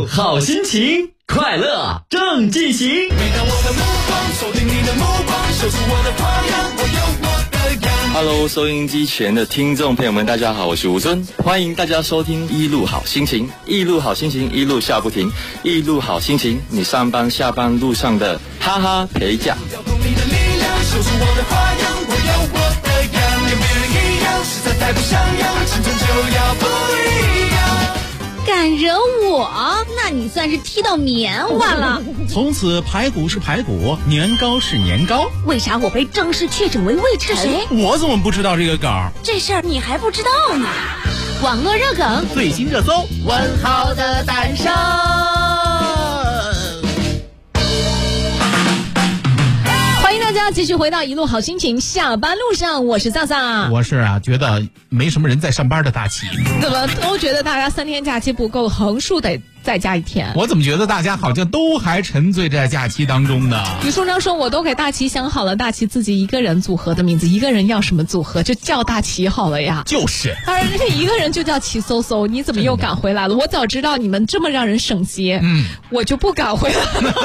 路好心情，快乐正进行。每当我的目光锁定你的目光，说出我的花样，我有我的样。Hello， 收音机前的听众朋友们，大家好，我是吴尊，欢迎大家收听一路好心情，一路好心情，一路笑不停，一路好心情，你上班下班路上的哈哈陪驾。调动你的力量，说出我的花样，我有我的样，跟别人一样，实在太不像样，青春就要不一样。 敢惹我，那你算是踢到棉花了。 从此排骨是排骨，年糕是年糕。 为啥我被正式确诊为胃臣？谁？ 我怎么不知道这个梗？ 这事儿你还不知道呢。网络热梗， 最新热搜， 问号的诞生。大家继续回到一路好心情，下班路上，我是萨萨。 我是觉得没什么人在上班的大齐。 怎么都觉得大家3天假期不够，横竖得再加1天。 我怎么觉得大家好像都还沉醉在假期当中呢？ 李书章说，我都给大齐想好了，大齐自己一个人组合的名字，一个人要什么组合就叫大齐好了呀。 就是， 而且一个人就叫齐搜搜，你怎么又赶回来了？我早知道你们这么让人省心，我就不赶回来了。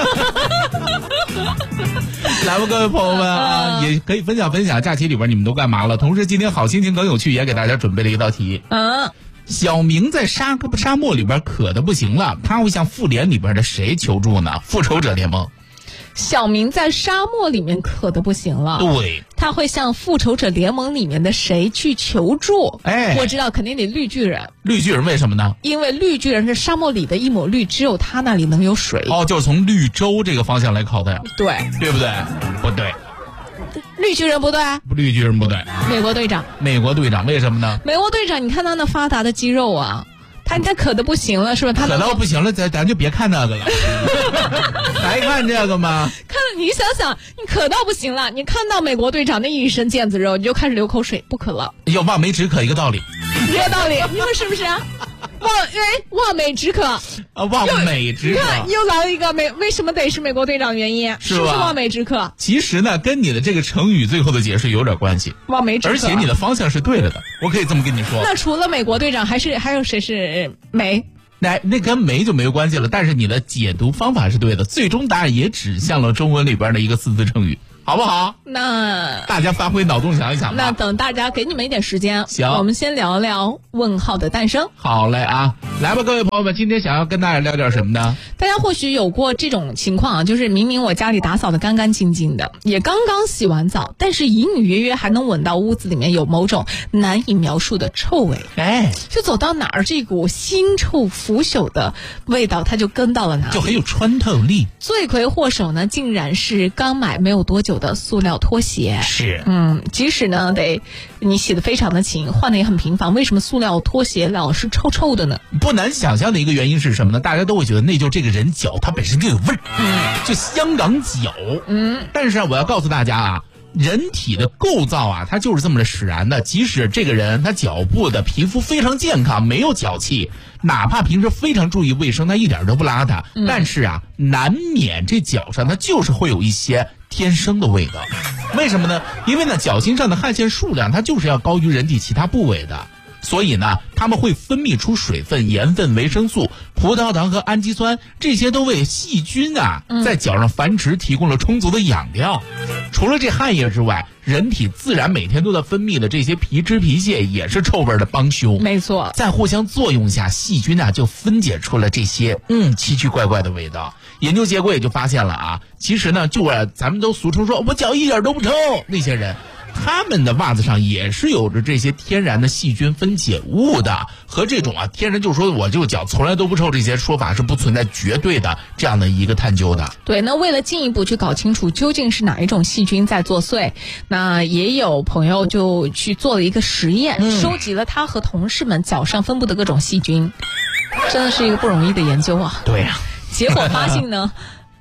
来吧，各位朋友们啊，也可以分享分享假期里边你们都干嘛了。同时，今天好心情更有趣，也给大家准备了一道题。小明在沙漠里边渴得不行了，他会向复联里边的谁求助呢？复仇者联盟。 小明在沙漠里面渴得不行了， 对， 他会向复仇者联盟里面的谁去求助？我知道，肯定得绿巨人。 绿巨人为什么呢？ 因为绿巨人是沙漠里的一抹绿，只有他那里能有水。 就是从绿洲这个方向来考的呀。对不对？不对。 绿巨人不对， 绿巨人不对。 美国队长为什么呢？ 美国队长，你看他那发达的肌肉啊，他渴得不行了，是吧？他渴到不行了，咱就别看那个了。还看这个吗？ 你想想，你渴到不行了，你看到美国队长那一身腱子肉，你就开始流口水，不渴了。 望梅止渴一个道理。 一个道理，你说是不是？望美止渴望美止渴， 又来了一个为什么得是美国队长原因？是不是望美止渴？ 其实呢，跟你的这个成语最后的解释有点关系。 望美止渴， 而且你的方向是对了的，我可以这么跟你说。 那除了美国队长，还有谁是梅？ 那跟梅就没有关系了，但是你的解读方法是对的，最终答案也指向了中文里边的一个4字成语，好不好？ 那大家发挥脑洞想一想吧。 那等大家给你们一点时间， 行， 我们先聊聊问号的诞生。 好嘞啊，来吧，各位朋友们，今天想要跟大家聊点什么呢？ 大家或许有过这种情况啊，就是明明我家里打扫得干干净净的，也刚刚洗完澡，但是隐隐约约还能闻到屋子里面有某种难以描述的臭味。就走到哪儿，这股腥臭腐朽的味道它就跟到了哪里， 就很有穿透力。 罪魁祸首呢，竟然是刚买没有多久的塑料拖鞋。 是， 即使呢你洗得非常的勤，换的也很频繁，为什么塑料拖鞋老是臭臭的呢？ 不难想象的一个原因是什么呢？大家都会觉得那就这个人脚它本身就有味儿，就香港脚。但是我要告诉大家啊，人体的构造啊，它就是这么的使然的。即使这个人他脚部的皮肤非常健康，没有脚气，哪怕平时非常注意卫生，他一点都不邋遢，但是啊，难免这脚上它就是会有一些天生的味道。为什么呢？因为呢，脚心上的汗腺数量它就是要高于人体其他部位的。所以呢，它们会分泌出水分、盐分、维生素、葡萄糖和氨基酸，这些都为细菌在脚上繁殖提供了充足的养料。除了这汗液之外，人体自然每天都在分泌的这些皮脂皮屑也是臭味的帮凶。 没错， 在互相作用下，细菌就分解出了这些奇奇怪怪的味道。研究结果也就发现了其实呢，咱们都俗称说我脚一点都不臭，那些人他们的袜子上也是有着这些天然的细菌分解物的，和这种天然就说我这个脚从来都不臭这些说法是不存在绝对的这样的一个探究的。 对，那为了进一步去搞清楚究竟是哪一种细菌在作祟，那也有朋友就去做了一个实验，收集了他和同事们脚上分布的各种细菌，真的是一个不容易的研究啊。 对呀， 结果发现呢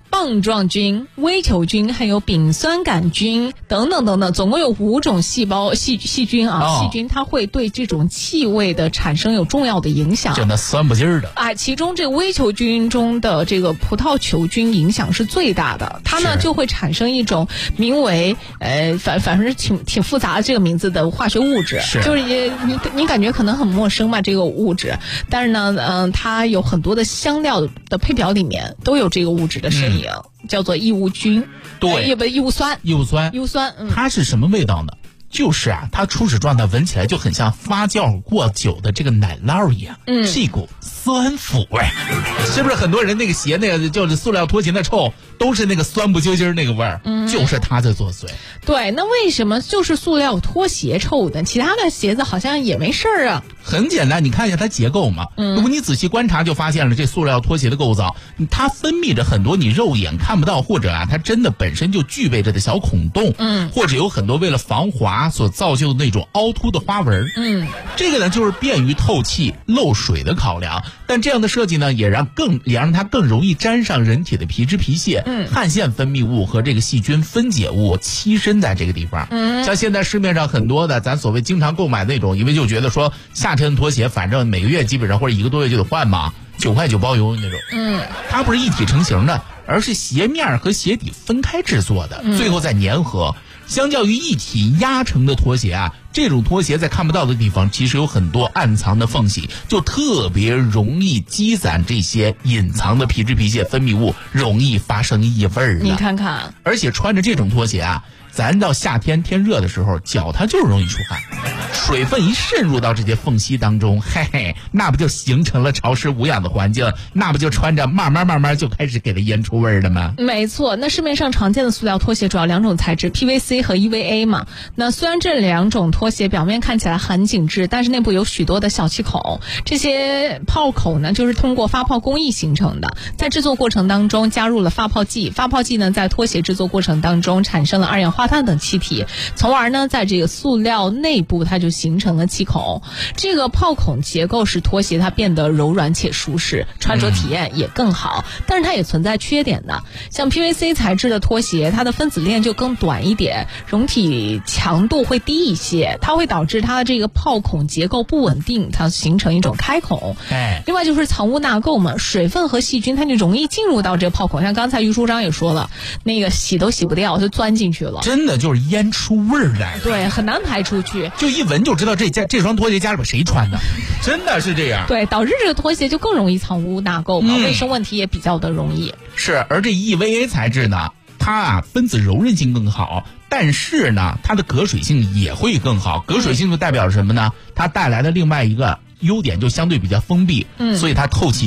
棒状菌、微球菌，还有丙酸杆菌等等等等，总共有5种细菌啊，细菌它会对这种气味的产生有重要的影响， 就那酸不劲儿的啊。其中这个微球菌中的这个葡萄球菌影响是最大的，它呢就会产生一种名为反正是挺复杂的这个名字的化学物质，就是你感觉可能很陌生嘛这个物质，但是呢它有很多的香料的配表里面都有这个物质的身影，叫做异物菌， 对， 异物酸， 它是什么味道呢？就是啊，它初始状态闻起来就很像发酵过久的这个奶酪一样，是一股酸腐味，是不是？很多人那个鞋那个就是塑料拖鞋的臭，都是那个酸不揪筋那个味儿，就是它在作祟。 对，那为什么就是塑料拖鞋臭的？其他的鞋子好像也没事儿啊。 很简单，你看一下它结构嘛。如果你仔细观察，就发现了这塑料拖鞋的构造，它分泌着很多你肉眼看不到，或者啊，它真的本身就具备着的小孔洞，或者有很多为了防滑所造就的那种凹凸的花纹。这个呢，就是便于透气、漏水的考量。但这样的设计呢，也让它更容易沾上人体的皮脂皮屑、汗腺分泌物和这个细菌分解物栖身在这个地方。像现在市面上很多的咱所谓经常购买那种，因为就觉得说夏天的拖鞋，反正每个月基本上或者1个多月就得换嘛，9块9包邮那种。它不是一体成型的，而是鞋面和鞋底分开制作的，最后再粘合。相较于一体压成的拖鞋啊，这种拖鞋在看不到的地方其实有很多暗藏的缝隙，就特别容易积攒这些隐藏的皮脂皮屑分泌物，容易发生异味儿。 你看看， 而且穿着这种拖鞋啊，咱到夏天天热的时候，脚它就是容易出汗，水分一渗入到这些缝隙当中，嘿嘿，那不就形成了潮湿无氧的环境，那不就穿着慢慢就开始给它腌出味儿了吗？ 没错，那市面上常见的塑料拖鞋主要2种材质 PVC 和 EVA 嘛。那虽然这2种拖鞋表面看起来很紧致，但是内部有许多的小气孔，这些泡口呢就是通过发泡工艺形成的，在制作过程当中加入了发泡剂，发泡剂呢在拖鞋制作过程当中产生了2氧化碳等气体，从而呢在这个塑料内部它就形成了气孔。这个泡孔结构使拖鞋它变得柔软且舒适，穿着体验也更好，但是它也存在缺点的。像 PVC 材质的拖鞋，它的分子链就更短一点，容体强度会低一些，它会导致它的这个泡孔结构不稳定，它形成一种开孔。另外就是藏污纳垢嘛，水分和细菌它就容易进入到这个泡孔，像刚才于书长也说了，那个洗都洗不掉，就钻进去了， 真的就是腌出味儿来， 对，很难排出去， 就一闻就知道这双拖鞋家里边谁穿的，真的是这样。 对，导致这个拖鞋就更容易藏污纳垢嘛，卫生问题也比较的容易。 是，而这 EVA 材质呢，它啊分子柔韧性更好，但是呢它的隔水性也会更好。隔水性就代表什么呢？它带来的另外一个优点就相对比较封闭，所以它透气